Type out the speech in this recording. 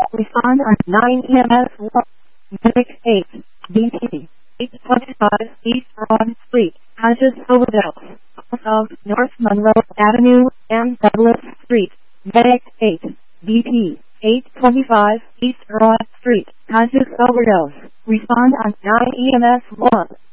Respond on 9 EMS 1. Medic 8. BP 825 East Broad Street, Hodges Overdose, of North Monroe Avenue and Douglas Street. Medic 8. BP 825 East Broad Street, Hodges Overdose. Respond on 9 EMS 1.